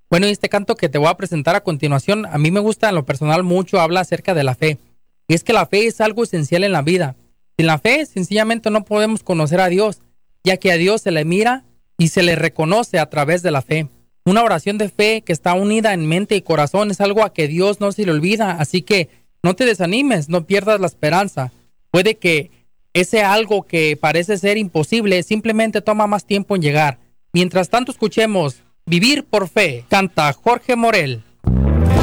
Bueno, y este canto que te voy a presentar a continuación, a mí me gusta en lo personal mucho, habla acerca de la fe. Y es que la fe es algo esencial en la vida. Sin la fe, sencillamente no podemos conocer a Dios, ya que a Dios se le mira y se le reconoce a través de la fe. Una oración de fe que está unida en mente y corazón es algo a que Dios no se le olvida, así que no te desanimes, no pierdas la esperanza. Puede que ese algo que parece ser imposible simplemente toma más tiempo en llegar. Mientras tanto, escuchemos Vivir por Fe, canta Jorge Morel.